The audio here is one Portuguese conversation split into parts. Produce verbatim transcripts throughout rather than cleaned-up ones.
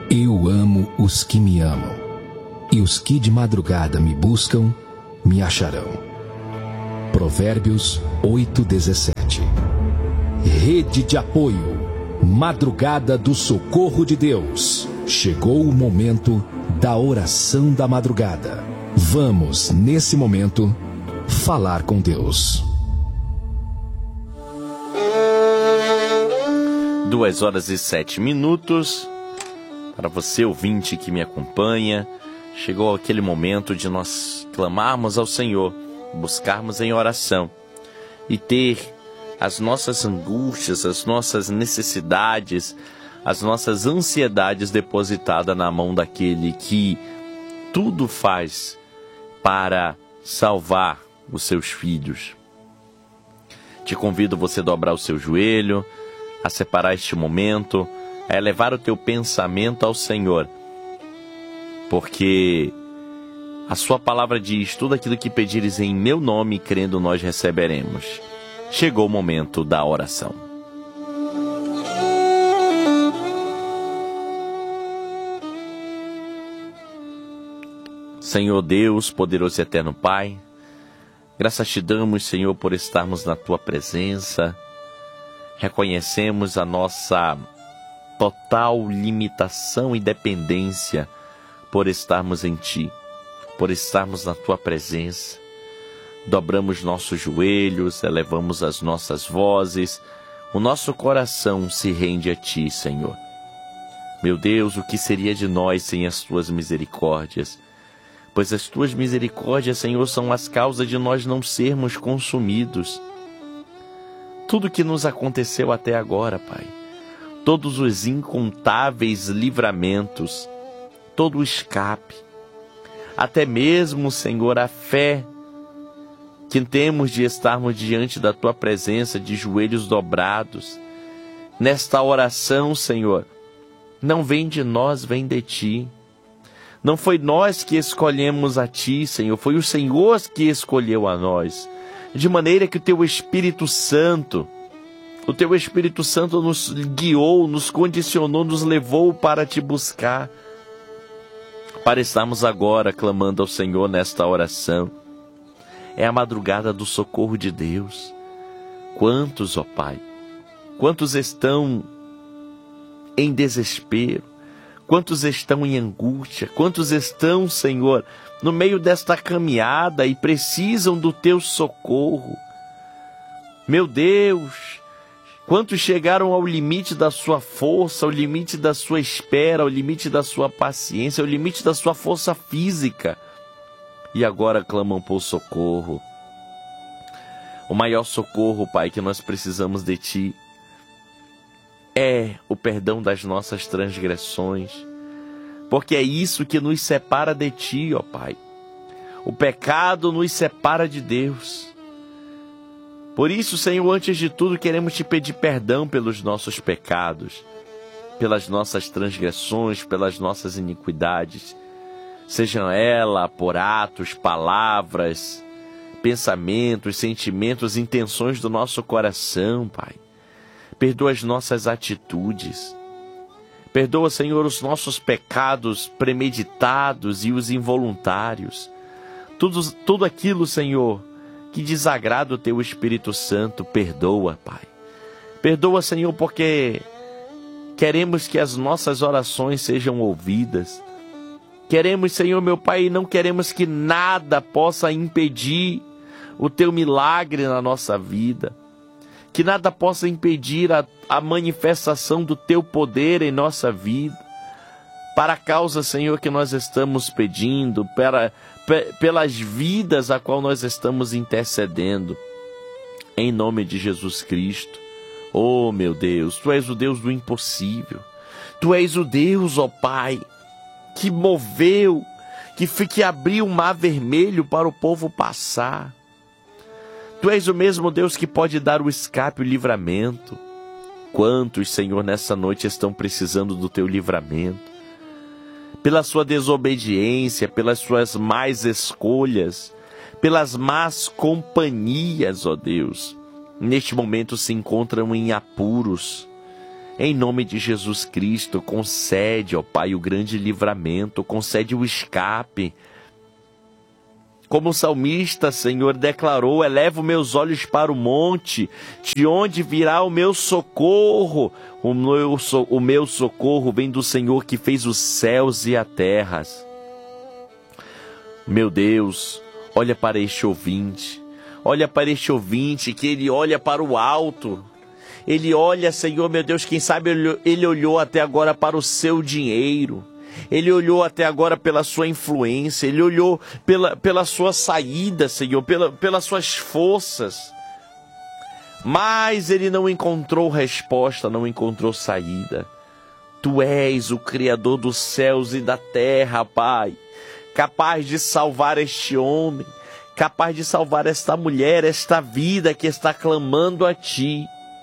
Eu amo os que me amam, e os que de madrugada me buscam, me acharão. Provérbios oito, dezessete. Rede de apoio, Madrugada do Socorro de Deus. Chegou o momento da oração da madrugada. Vamos, nesse momento, falar com Deus. Duas horas e sete minutos. Para você, ouvinte que me acompanha, chegou aquele momento de nós clamarmos ao Senhor, buscarmos em oração e ter as nossas angústias, as nossas necessidades, as nossas ansiedades depositadas na mão daquele que tudo faz para salvar os seus filhos. Te convido você a dobrar o seu joelho, a separar este momento, a elevar o teu pensamento ao Senhor, porque a sua palavra diz: tudo aquilo que pedires em meu nome, crendo nós receberemos. Chegou o momento da oração. Senhor Deus, poderoso e eterno Pai, graças te damos, Senhor, por estarmos na tua presença. Reconhecemos a nossa total limitação e dependência por estarmos em Ti, por estarmos na Tua presença. Dobramos nossos joelhos, elevamos as nossas vozes, o nosso coração se rende a Ti, Senhor. Meu Deus, o que seria de nós sem as Tuas misericórdias? Pois as Tuas misericórdias, Senhor, são as causas de nós não sermos consumidos. Tudo que nos aconteceu até agora, Pai, todos os incontáveis livramentos, todo o escape, até mesmo, Senhor, a fé que temos de estarmos diante da Tua presença de joelhos dobrados. Nesta oração, Senhor, não vem de nós, vem de Ti. Não foi nós que escolhemos a Ti, Senhor, foi o Senhor que escolheu a nós. De maneira que o Teu Espírito Santo, o Teu Espírito Santo nos guiou, nos condicionou, nos levou para Te buscar, para estarmos agora clamando ao Senhor nesta oração. É a madrugada do socorro de Deus. Quantos, ó Pai, quantos estão em desespero, quantos estão em angústia, quantos estão, Senhor, no meio desta caminhada e precisam do Teu socorro. Meu Deus, quantos chegaram ao limite da sua força, ao limite da sua espera, ao limite da sua paciência, ao limite da sua força física, e agora clamam por socorro. O maior socorro, Pai, que nós precisamos de Ti é o perdão das nossas transgressões, porque é isso que nos separa de Ti, ó Pai. O pecado nos separa de Deus. Por isso, Senhor, antes de tudo, queremos Te pedir perdão pelos nossos pecados, pelas nossas transgressões, pelas nossas iniquidades, sejam elas por atos, palavras, pensamentos, sentimentos, intenções do nosso coração, Pai. Perdoa as nossas atitudes. Perdoa, Senhor, os nossos pecados premeditados e os involuntários. Tudo, tudo aquilo, Senhor, que desagrada o Teu Espírito Santo, perdoa, Pai. Perdoa, Senhor, porque queremos que as nossas orações sejam ouvidas. Queremos, Senhor, meu Pai, não queremos que nada possa impedir o Teu milagre na nossa vida. Que nada possa impedir a, a manifestação do Teu poder em nossa vida. Para a causa, Senhor, que nós estamos pedindo, para, pelas vidas a qual nós estamos intercedendo. Em nome de Jesus Cristo. Oh, meu Deus, Tu és o Deus do impossível. Tu és o Deus, ó Pai, que moveu, que, que abriu o mar vermelho para o povo passar. Tu és o mesmo Deus que pode dar o escape, o livramento. Quantos, Senhor, nessa noite estão precisando do Teu livramento? Pela sua desobediência, pelas suas más escolhas, pelas más companhias, ó Deus. Neste momento se encontram em apuros, Em nome de Jesus Cristo, concede, ó Pai, o grande livramento, concede o escape. Como o salmista, Senhor, declarou, elevo meus olhos para o monte, de onde virá o meu socorro? O meu, o meu socorro vem do Senhor que fez os céus e a terra. Meu Deus, olha para este ouvinte, olha para este ouvinte, que ele olha para o alto. Ele olha, Senhor, meu Deus, quem sabe ele olhou até agora para o seu dinheiro. Ele olhou até agora pela sua influência, ele olhou pela, pela sua saída, Senhor, pela, pelas suas forças. Mas ele não encontrou resposta, não encontrou saída. Tu és o Criador dos céus e da terra, Pai, capaz de salvar este homem, capaz de salvar esta mulher, esta vida que está clamando a Ti.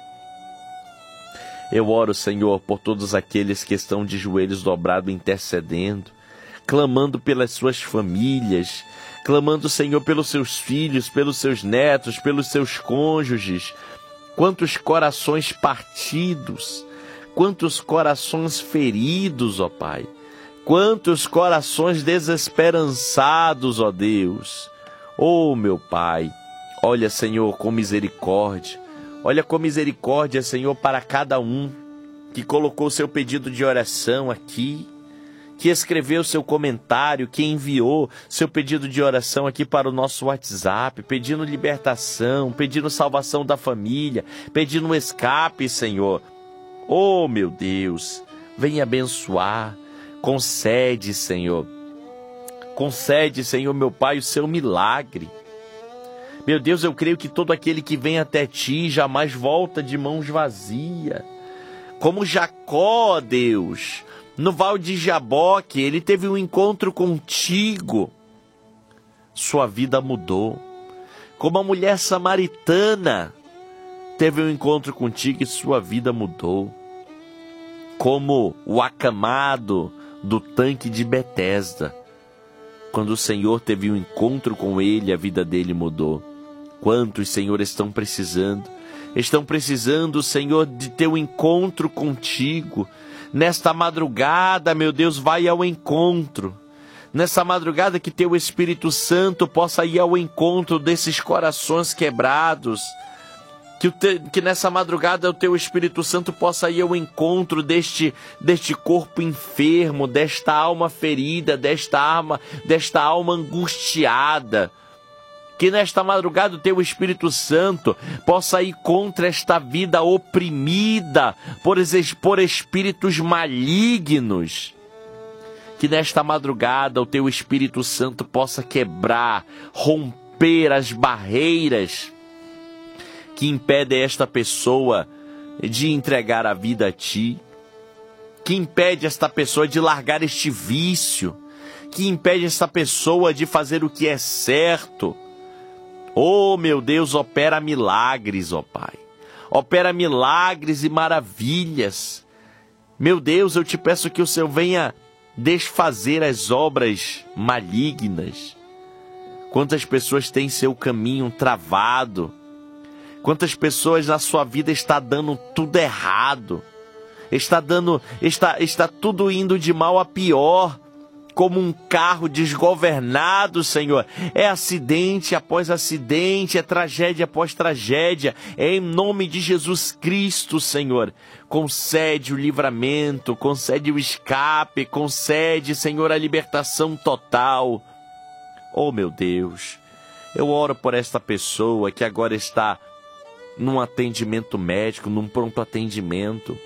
Eu oro, Senhor, por todos aqueles que estão de joelhos dobrados intercedendo, clamando pelas suas famílias, clamando, Senhor, pelos seus filhos, pelos seus netos, pelos seus cônjuges. Quantos corações partidos, quantos corações feridos, ó Pai. Quantos corações desesperançados, ó Deus. Ó meu Pai, olha, Senhor, com misericórdia. Olha com misericórdia, Senhor, para cada um que colocou seu pedido de oração aqui, que escreveu seu comentário, que enviou seu pedido de oração aqui para o nosso WhatsApp, pedindo libertação, pedindo salvação da família, pedindo escape, Senhor. Oh, meu Deus, vem abençoar, concede, Senhor. Concede, Senhor, meu Pai, o seu milagre. Meu Deus, eu creio que todo aquele que vem até Ti jamais volta de mãos vazias. Como Jacó, Deus, no Val de Jaboque, ele teve um encontro contigo. Sua vida mudou. Como a mulher samaritana teve um encontro contigo e sua vida mudou. Como o acamado do tanque de Betesda. Quando o Senhor teve um encontro com ele, a vida dele mudou. Quantos, Senhor, estão precisando? Estão precisando, Senhor, de ter um encontro contigo. Nesta madrugada, meu Deus, vai ao encontro. Nessa madrugada que teu Espírito Santo possa ir ao encontro desses corações quebrados. Que, o te, que nessa madrugada o teu Espírito Santo possa ir ao encontro deste, deste corpo enfermo, desta alma ferida, desta alma, desta alma angustiada. Que nesta madrugada o teu Espírito Santo possa ir contra esta vida oprimida por, por espíritos malignos. Que nesta madrugada o teu Espírito Santo possa quebrar, romper as barreiras que impedem esta pessoa de entregar a vida a Ti. Que impede esta pessoa de largar este vício. Que impede esta pessoa de fazer o que é certo. Oh, meu Deus, opera milagres, ó Pai. Opera milagres e maravilhas. Meu Deus, eu te peço que o Senhor venha desfazer as obras malignas. Quantas pessoas têm seu caminho travado. Quantas pessoas na sua vida está dando tudo errado. Está dando, está, está tudo indo de mal a pior. Como um carro desgovernado, Senhor. É acidente após acidente, é tragédia após tragédia. É em nome de Jesus Cristo, Senhor. Concede o livramento, concede o escape, concede, Senhor, a libertação total. Oh, meu Deus, eu oro por esta pessoa que agora está num atendimento médico, num pronto atendimento.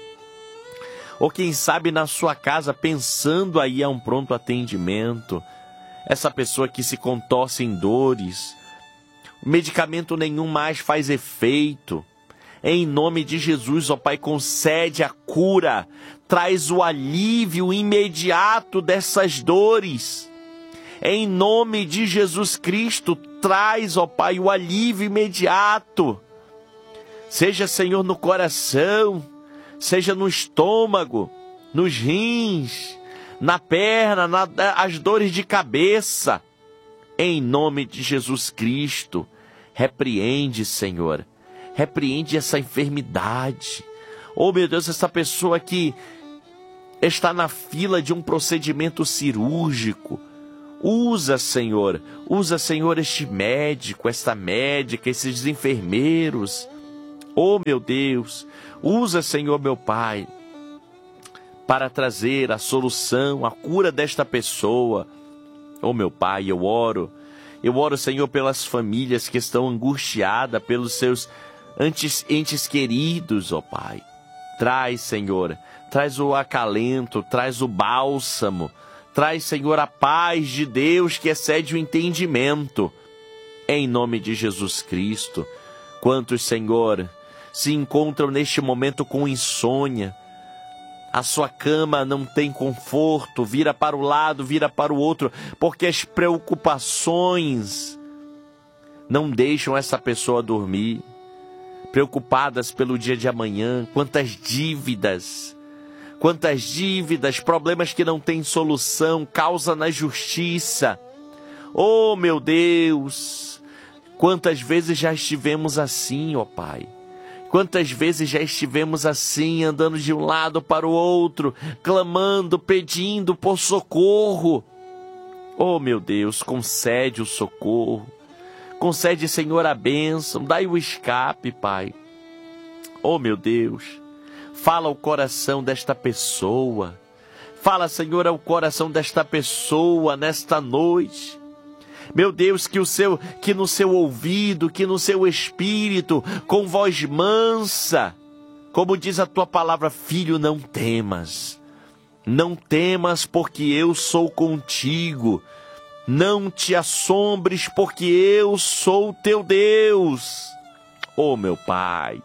Ou quem sabe na sua casa pensando aí a um pronto atendimento. Essa pessoa que se contorce em dores. Medicamento nenhum mais faz efeito. Em nome de Jesus, ó Pai, concede a cura. Traz o alívio imediato dessas dores. Em nome de Jesus Cristo, traz, ó Pai, o alívio imediato. Seja, Senhor, no coração, seja no estômago, nos rins, na perna, na, as dores de cabeça. Em nome de Jesus Cristo, repreende, Senhor, repreende essa enfermidade. Oh, meu Deus, essa pessoa que está na fila de um procedimento cirúrgico. Usa, Senhor, usa, Senhor, este médico, esta médica, esses enfermeiros. Oh, meu Deus, usa, Senhor, meu Pai, para trazer a solução, a cura desta pessoa. Oh, meu Pai, eu oro, eu oro, Senhor, pelas famílias que estão angustiadas, pelos seus entes, entes queridos, ó Pai. Traz, Senhor, traz o acalento, traz o bálsamo, traz, Senhor, a paz de Deus que excede o entendimento. Em nome de Jesus Cristo, quantos, Senhor, se encontram neste momento com insônia, a sua cama não tem conforto, vira para o lado, vira para o outro, porque as preocupações não deixam essa pessoa dormir. Preocupadas pelo dia de amanhã, quantas dívidas, quantas dívidas, problemas que não têm solução, causa na justiça. Oh, meu Deus, quantas vezes já estivemos assim, ó Pai. Quantas vezes já estivemos assim, andando de um lado para o outro, clamando, pedindo por socorro. Oh, meu Deus, concede o socorro. Concede, Senhor, a bênção, dai o escape, Pai. Oh, meu Deus, fala ao coração desta pessoa. Fala, Senhor, ao coração desta pessoa nesta noite. Meu Deus, que, o seu, que no seu ouvido, que no seu espírito, com voz mansa, como diz a tua palavra, filho, não temas. Não temas, porque eu sou contigo. Não te assombres, porque eu sou teu Deus. Oh, meu Pai,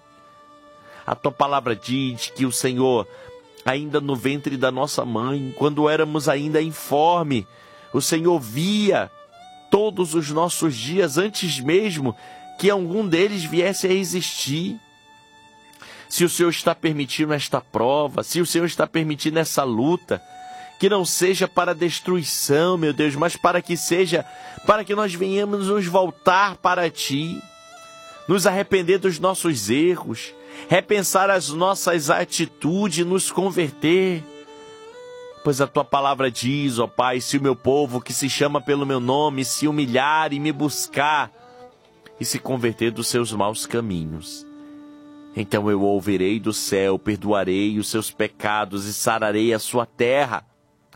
a tua palavra diz que o Senhor, ainda no ventre da nossa mãe, quando éramos ainda informe, o Senhor via todos os nossos dias antes mesmo que algum deles viesse a existir. Se o Senhor está permitindo esta prova, se o Senhor está permitindo essa luta, que não seja para destruição, meu Deus, mas para que seja, para que nós venhamos nos voltar para Ti, nos arrepender dos nossos erros, repensar as nossas atitudes, nos converter. Pois a Tua palavra diz, ó Pai, se o meu povo que se chama pelo meu nome se humilhar e me buscar e se converter dos seus maus caminhos, então eu ouvirei do céu, perdoarei os seus pecados e sararei a sua terra.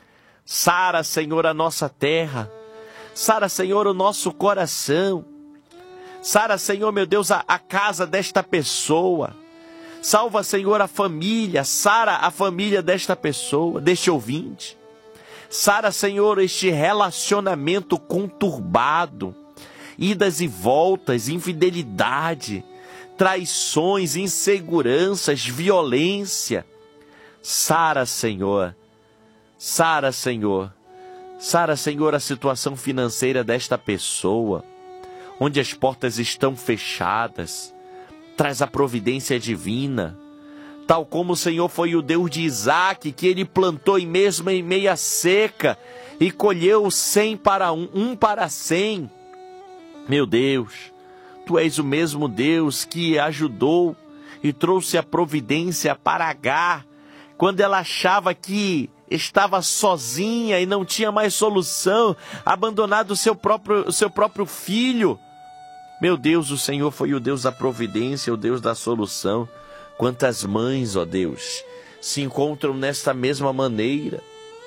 Sara, Senhor, a nossa terra. Sara, Senhor, o nosso coração. Sara, Senhor, meu Deus, a, a casa desta pessoa. Salva, Senhor, a família. Sara, a família desta pessoa, deste ouvinte. Sara, Senhor, este relacionamento conturbado. Idas e voltas, infidelidade, traições, inseguranças, violência. Sara, Senhor. Sara, Senhor, Sara, Senhor, a situação financeira desta pessoa, onde as portas estão fechadas, traz a providência divina, tal como o Senhor foi o Deus de Isaac, que ele plantou em mesmo em meia seca, e colheu cem para um, um para cem. Meu Deus, Tu és o mesmo Deus que ajudou e trouxe a providência para Agar, quando ela achava que estava sozinha e não tinha mais solução, abandonado o seu próprio, o seu próprio filho. Meu Deus, o Senhor foi o Deus da providência, o Deus da solução. Quantas mães, ó Deus, se encontram nesta mesma maneira,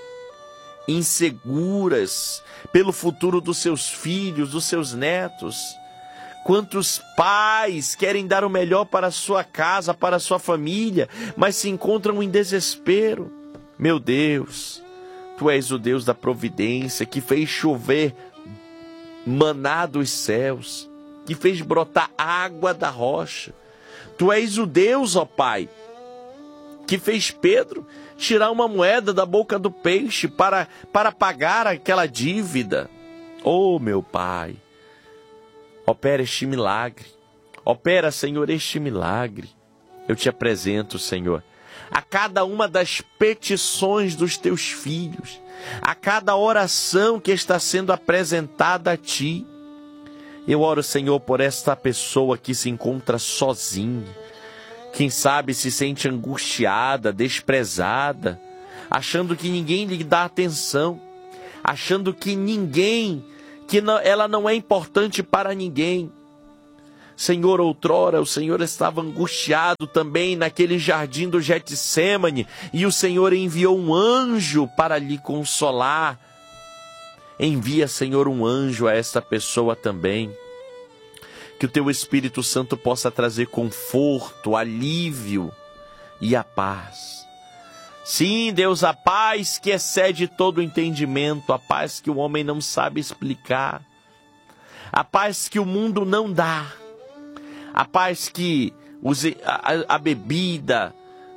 inseguras pelo futuro dos seus filhos, dos seus netos. Quantos pais querem dar o melhor para a sua casa, para a sua família, mas se encontram em desespero. Meu Deus, Tu és o Deus da providência, que fez chover maná dos céus, que fez brotar água da rocha. Tu és o Deus, ó Pai, que fez Pedro tirar uma moeda da boca do peixe para, para pagar aquela dívida. Oh, meu Pai, opera este milagre. Opera, Senhor, este milagre. Eu te apresento, Senhor, a cada uma das petições dos teus filhos, a cada oração que está sendo apresentada a Ti. Eu oro, Senhor, por esta pessoa que se encontra sozinha, Quem sabe se sente angustiada, desprezada, achando que ninguém lhe dá atenção, achando que ninguém, que não, ela não é importante para ninguém. Senhor, outrora o Senhor estava angustiado também naquele jardim do Getsêmani, e o Senhor enviou um anjo para lhe consolar. Envia, Senhor, um anjo a esta pessoa também. Que o Teu Espírito Santo possa trazer conforto, alívio e a paz. Sim, Deus, a paz que excede todo entendimento, a paz que o homem não sabe explicar, a paz que o mundo não dá, a paz que os, a, a bebida,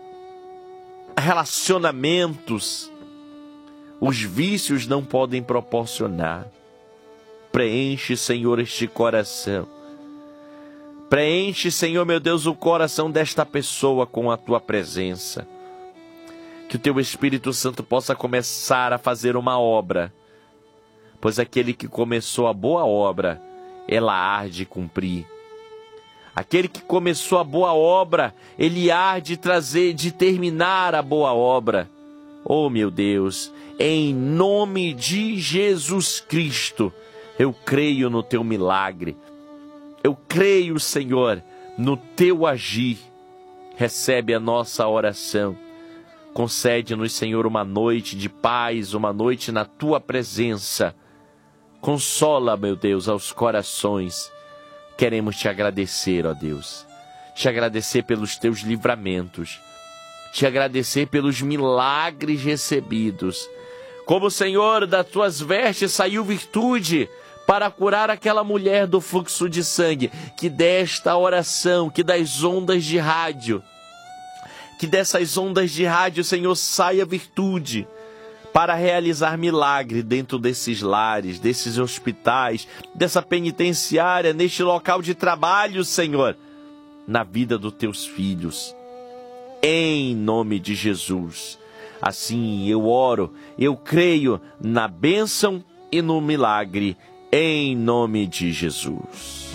relacionamentos, os vícios não podem proporcionar. Preenche, Senhor, este coração. Preenche, Senhor, meu Deus, o coração desta pessoa com a Tua presença. Que o Teu Espírito Santo possa começar a fazer uma obra, pois aquele que começou a boa obra, ela há de cumprir. Aquele que começou a boa obra, ele há de trazer, de terminar a boa obra. Oh, meu Deus, em nome de Jesus Cristo, eu creio no Teu milagre. Eu creio, Senhor, no Teu agir. Recebe a nossa oração. Concede-nos, Senhor, uma noite de paz, uma noite na Tua presença. Consola, meu Deus, aos corações. Queremos Te agradecer, ó Deus. Te agradecer pelos Teus livramentos. Te agradecer pelos milagres recebidos. Como, Senhor, das Tuas vestes saiu virtude para curar aquela mulher do fluxo de sangue, que desta oração, que das ondas de rádio, que dessas ondas de rádio, Senhor, saia virtude para realizar milagre dentro desses lares, desses hospitais, dessa penitenciária, neste local de trabalho, Senhor, na vida dos Teus filhos. Em nome de Jesus. Assim eu oro, eu creio na bênção e no milagre, em nome de Jesus.